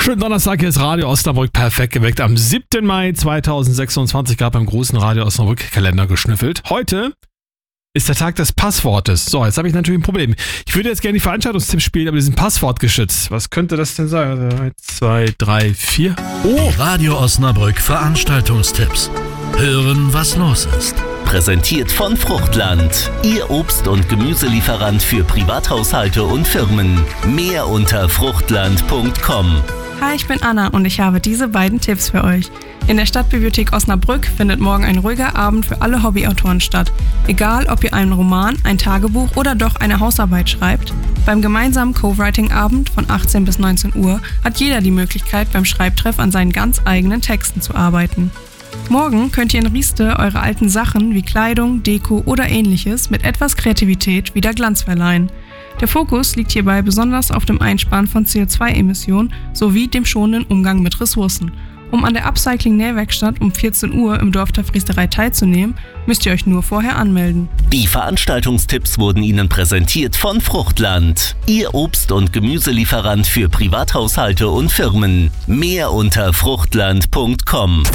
Schönen Donnerstag, hier ist Radio Osnabrück perfekt geweckt. Am 7. Mai 2026 gab beim großen Radio Osnabrück Kalender geschnüffelt. Heute ist der Tag des Passwortes. So, jetzt habe ich natürlich ein Problem. Ich würde jetzt gerne die Veranstaltungstipps spielen, aber die sind passwortgeschützt. Was könnte das denn sein? 1, 2, 3, 4. Oh! Radio Osnabrück Veranstaltungstipps. Hören, was los ist. Präsentiert von Fruchtland. Ihr Obst- und Gemüselieferant für Privathaushalte und Firmen. Mehr unter fruchtland.com. Hi, ich bin Anna und ich habe diese beiden Tipps für euch. In der Stadtbibliothek Osnabrück findet morgen ein ruhiger Abend für alle Hobbyautoren statt. Egal, ob ihr einen Roman, ein Tagebuch oder doch eine Hausarbeit schreibt, beim gemeinsamen Co-Writing-Abend von 18 bis 19 Uhr hat jeder die Möglichkeit, beim Schreibtreff an seinen ganz eigenen Texten zu arbeiten. Morgen könnt ihr in Rieste eure alten Sachen wie Kleidung, Deko oder ähnliches mit etwas Kreativität wieder Glanz verleihen. Der Fokus liegt hierbei besonders auf dem Einsparen von CO2-Emissionen sowie dem schonenden Umgang mit Ressourcen. Um an der Upcycling-Nähwerkstatt um 14 Uhr im Dorf der Friesterei teilzunehmen, müsst ihr euch nur vorher anmelden. Die Veranstaltungstipps wurden Ihnen präsentiert von Fruchtland. Ihr Obst- und Gemüselieferant für Privathaushalte und Firmen. Mehr unter fruchtland.com.